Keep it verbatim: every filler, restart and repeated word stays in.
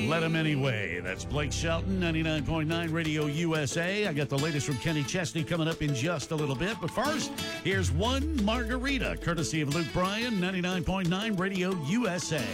Let him anyway. That's Blake Shelton, ninety-nine point nine Radio U S A. I got the latest from Kenny Chesney coming up in just a little bit. But first, here's One Margarita, courtesy of Luke Bryan, ninety-nine point nine Radio U S A.